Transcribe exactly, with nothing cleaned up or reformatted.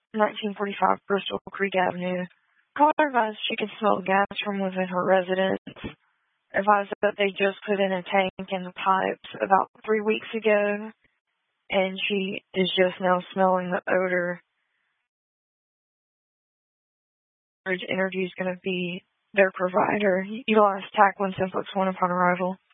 nineteen forty-five Bristol Creek Avenue. Caller advised she could smell gas from within her residence. Advised that they just put in a tank in the pipes about three weeks ago, and she is just now smelling the odor. Interview is going to be their provider. Utilize TAC one Simplex one upon arrival.